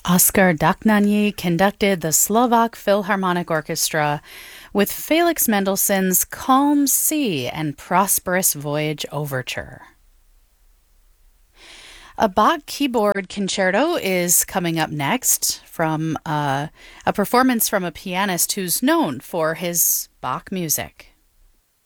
Oskar Daknani conducted the Slovak Philharmonic Orchestra with Felix Mendelssohn's Calm Sea and Prosperous Voyage Overture. A Bach keyboard concerto is coming up next from a performance from a pianist who's known for his Bach music.